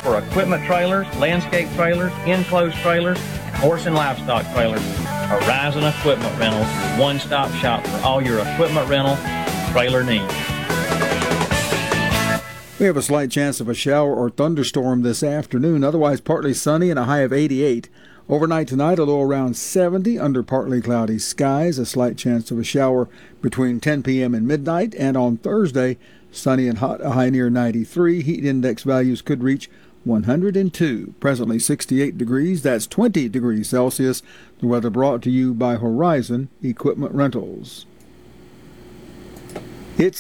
for equipment trailers, landscape trailers, enclosed trailers, and horse and livestock trailers. Horizon Equipment Rentals, your one-stop shop for all your equipment rental trailer needs. We have a slight chance of a shower or thunderstorm this afternoon, otherwise partly sunny and a high of 88. Overnight tonight, a low around 70 under partly cloudy skies, a slight chance of a shower between 10 p.m. and midnight. And on Thursday, sunny and hot, a high near 93. Heat index values could reach 102. Presently 68 degrees, that's 20 degrees Celsius. The weather brought to you by Horizon Equipment Rentals. It's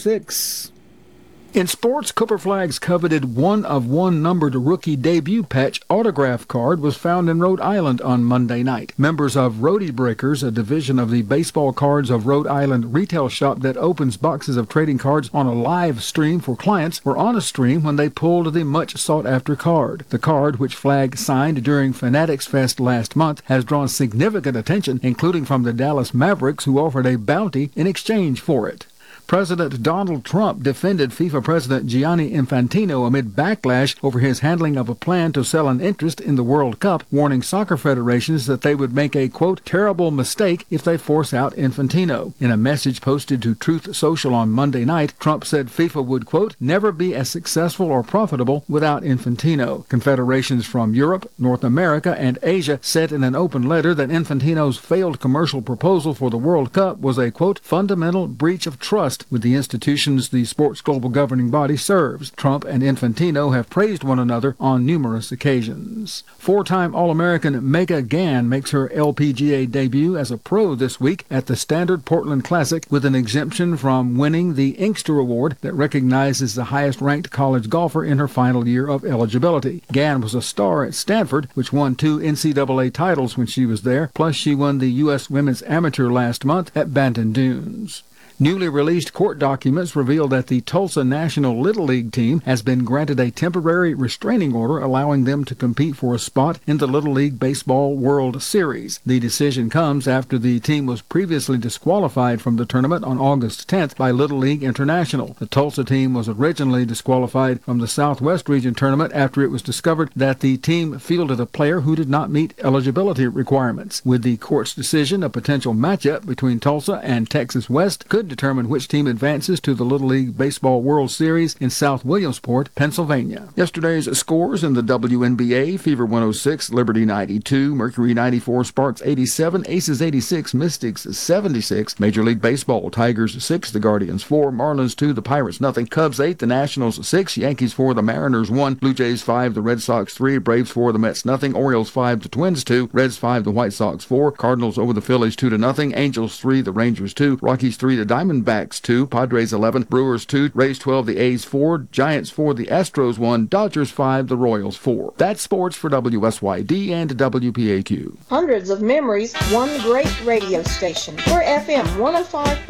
8:06. In sports, Cooper Flagg's coveted one-of-one numbered rookie debut patch autograph card was found in Rhode Island on Monday night. Members of Roadie Breakers, a division of the Baseball Cards of Rhode Island retail shop that opens boxes of trading cards on a live stream for clients, were on a stream when they pulled the much-sought-after card. The card, which Flagg signed during Fanatics Fest last month, has drawn significant attention, including from the Dallas Mavericks, who offered a bounty in exchange for it. President Donald Trump defended FIFA President Gianni Infantino amid backlash over his handling of a plan to sell an interest in the World Cup, warning soccer federations that they would make a, quote, terrible mistake if they force out Infantino. In a message posted to Truth Social on Monday night, Trump said FIFA would, quote, never be as successful or profitable without Infantino. Confederations from Europe, North America, and Asia said in an open letter that Infantino's failed commercial proposal for the World Cup was a, quote, fundamental breach of trust with the institutions the sport's global governing body serves. Trump and Infantino have praised one another on numerous occasions. Four-time All-American Megan Gann makes her LPGA debut as a pro this week at the Standard Portland Classic with an exemption from winning the Inkster Award that recognizes the highest-ranked college golfer in her final year of eligibility. Gann was a star at Stanford, which won 2 NCAA titles when she was there, plus she won the U.S. Women's Amateur last month at Banton Dunes. Newly released court documents reveal that the Tulsa National Little League team has been granted a temporary restraining order allowing them to compete for a spot in the Little League Baseball World Series. The decision comes after the team was previously disqualified from the tournament on August 10th by Little League International. The Tulsa team was originally disqualified from the Southwest Region tournament after it was discovered that the team fielded a player who did not meet eligibility requirements. With the court's decision, a potential matchup between Tulsa and Texas West could determine which team advances to the Little League Baseball World Series in South Williamsport, Pennsylvania. Yesterday's scores in the WNBA: Fever 106, Liberty 92, Mercury 94, Sparks 87, Aces 86, Mystics 76. Major League Baseball: Tigers 6, the Guardians 4, Marlins 2, the Pirates nothing, Cubs 8, the Nationals 6, Yankees 4, the Mariners 1, Blue Jays 5, the Red Sox 3, Braves 4, the Mets nothing, Orioles 5, the Twins 2, Reds 5, the White Sox 4, Cardinals over the Phillies 2-0, Angels 3, the Rangers 2, Rockies 3, the Diamondbacks 2, Padres 11, Brewers 2, Rays 12, the A's 4, Giants 4, the Astros 1, Dodgers 5, the Royals 4. That's sports for WSYD and WPAQ. Hundreds of memories, one great radio station. We're FM 105.9